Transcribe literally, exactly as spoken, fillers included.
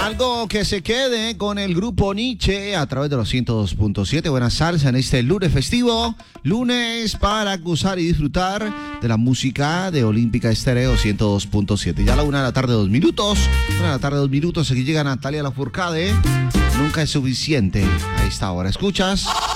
Algo que se quede con el grupo Nietzsche a través de los ciento dos punto siete. Buena salsa en este lunes festivo. Lunes para gozar y disfrutar de la música de Olímpica Estéreo ciento dos punto siete. Ya a la una de la tarde, dos minutos. Una de la tarde, dos minutos. Aquí llega Natalia Lafourcade. Nunca es suficiente a esta hora. ¿Escuchas?